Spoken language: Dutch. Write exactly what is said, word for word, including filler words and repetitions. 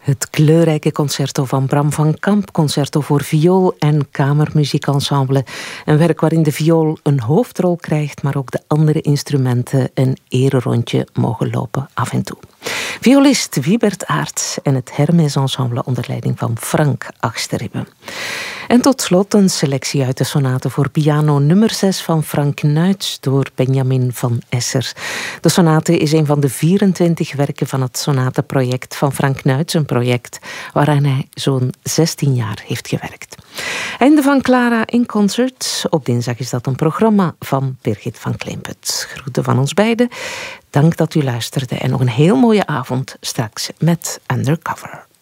Het kleurrijke concerto van Bram van Kamp, concerto voor viool en kamermuziekensemble. Een werk waarin de viool een hoofdrol krijgt, maar ook de andere instrumenten een ererondje mogen lopen af en toe. Violist Wiebert Aerts en het Hermes Ensemble onder leiding van Frank Achsterribbe. En tot slot een selectie uit de sonate voor piano nummer zes van Frank Nuits door Benjamin van Esser. De sonate is een van de vierentwintig werken van het sonatenproject van Frank Nuits, een project waaraan hij zo'n zestien jaar heeft gewerkt. Einde van Clara in Concert. Op dinsdag is dat een programma van Birgit van Kleemput. Groeten van ons beiden. Dank dat u luisterde en nog een heel mooie avond straks met Undercover.